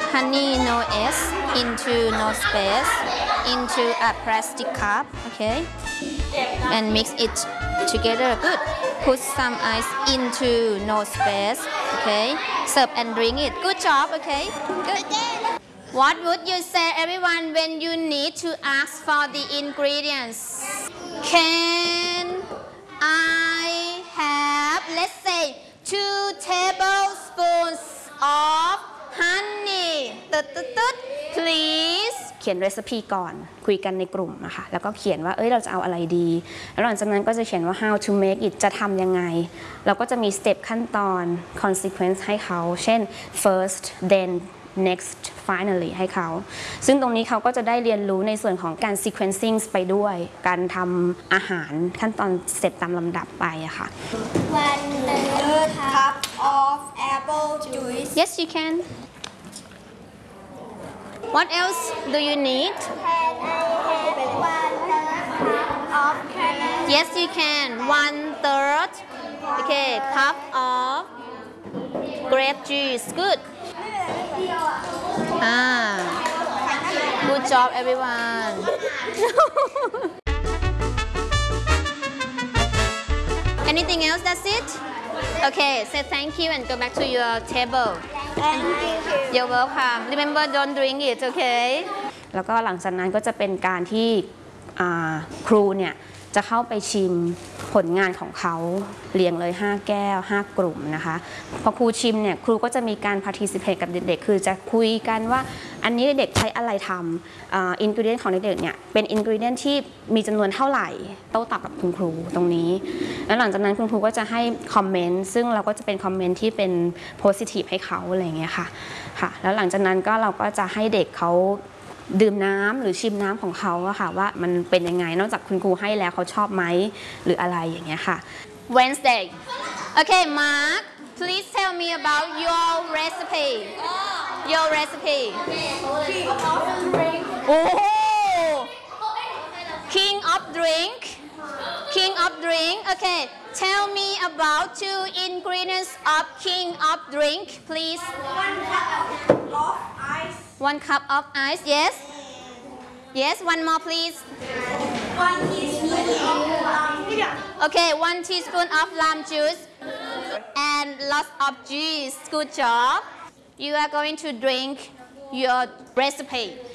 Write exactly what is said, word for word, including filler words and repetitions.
honey no S into no space into a plastic cup, okay, and mix it together. Good. Put some ice into no space, okay. Serve and drink it. Good job, okay. Good. What would you say, everyone, when you need to ask for the ingredients? Can I have, let's say, two tablespoons of honey ตึ๊ดตึ๊ดตึ๊ด please เขียน recipe ก่อนคุยกันในกลุ่มนะคะแล้วก็เขียนว่าเอ้ยเราจะเอาอะไรดีแล้วหลังจากนั้นก็จะเขียนว่า how to make it จะทำยังไงเราก็จะมี step ขั้นตอน consequence ให้เขาเช่น first then next finally ให้เขาซึ่งตรงนี้เขาก็จะได้เรียนรู้ในส่วนของการ sequencing ไปด้วยการทำอาหารขั้นตอนสเต็ปตามลำดับไปอะค่ะ one third cup of apple juice yes you can what else do you need can I have one third cup of caramel yes you can one third okay cup of grape juice good ah good job everyone anything else that's it okay say thank you and go back to your table thank you you're welcome remember don't drink it okay แล้วก็หลังจากนั้นก็จะเป็นการที่ครูเนี่ยจะเข้าไปชิมผลงานของเขาเรียงเลยห้าแก้วห้ากลุ่มนะคะพอครูชิมเนี่ยครูก็จะมีการ participate กับเด็กๆคือจะคุยกันว่าอันนี้เด็กใช้อะไรทำอินกรีเดียนของเด็กๆเนี่ยเป็นอินกรีเดียนที่มีจำนวนเท่าไหร่โต้ตอบกับคุณครูตรงนี้แล้วหลังจากนั้นคุณครูก็จะให้คอมเมนต์ซึ่งเราก็จะเป็นคอมเมนต์ที่เป็น positive ให้เขาอะไรอย่างเงี้ยค่ะค่ะแล้วหลังจากนั้นก็เราก็จะให้เด็กเขาดื่มน้ำหรือชิมน้ำของเขาอะค่ะว่ามันเป็นยังไงนอกจากคุณครูให้แล้วเขาชอบไหมหรืออะไรอย่างเงี้ยค่ะ Wednesday okay Mark please tell me about your recipe your recipe king of drink oh king of drink king of drink okay tell me about two ingredients of king of drink please one cup of ice one cup of ice yes yes one more please one teaspoon of lime okay one teaspoon of lime juice and lots of juice good job you are going to drink your recipe